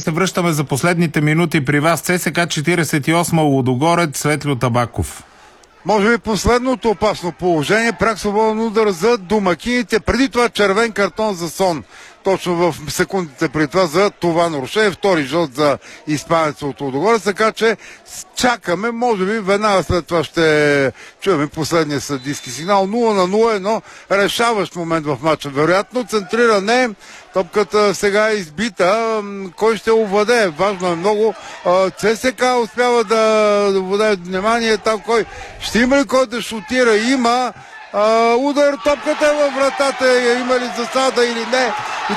се връщаме за последните минути при вас. ЦСКА 48 Лудогорец, Светлио Табаков. Може би последното опасно положение, прак свободен удар за домакините, преди това червен картон за Сон. Точно в секундите преди това за това нарушение, втори жълт за испанеца от Лудогорец, така че чакаме, може би веднага след това ще чуем последния съдийски сигнал. 0-0 едно решаващ момент в матча. Вероятно центриране, топката сега е избита, кой ще овладее? Важно е много. ЦСКА успява да овладее внимание там, кой ще има ли кой да шутира? Има удар, топката е във вратата, има ли засада или не?